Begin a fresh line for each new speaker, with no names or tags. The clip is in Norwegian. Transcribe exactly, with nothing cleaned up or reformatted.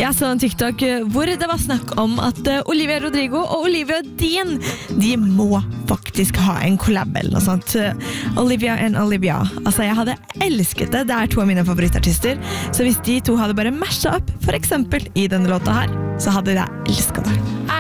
Jeg så en TikTok hvor det var snakk om at Olivia Rodrigo og Olivia Dean, de må faktisk ha en collab eller noe sånt. Olivia and Olivia. Altså, jeg hadde elsket det. Det er to av mine favorittartister. Så hvis de to hadde bare mashet opp, for eksempel i denne låta her, så hadde jeg elsket det.